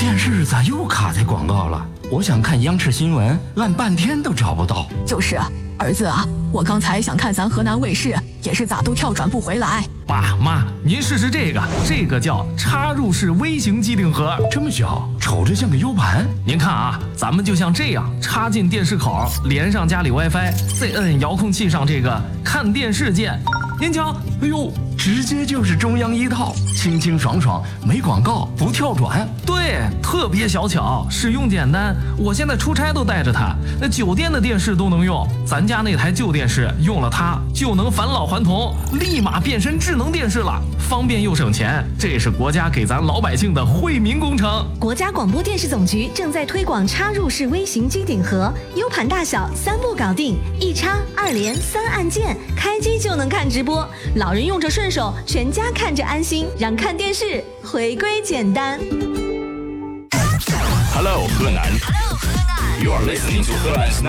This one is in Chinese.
电视咋又卡在广告了？我想看央视新闻，按半天都找不到。 就是啊，儿子啊，我刚才想看咱河南卫视，也是咋都跳转不回来。 爸妈，您试试这个叫插入式微型机顶盒， 这么小，瞅着像个 U 盘。 您看啊，咱们就像这样插进电视口，连上家里 WiFi， 再摁遥控器上这个看电视键。您瞧， 哎呦，直接就是中央一套，清清爽爽，没广告，不跳转。 对，特别小巧，使用简单。我现在出差都带着它，那酒店的电视都能用。咱家那台旧电视用了它就能返老还童，立马变身智能电视了，方便又省钱。这是国家给咱老百姓的惠民工程。 国家广播电视总局正在推广插入式微型机顶盒，U 盘大小3步搞定，一插2连3按键，开机就能看直播。老人用着顺手，全家看着安心，让看电视回归简单。 Hello， 河南。You are listening to 河南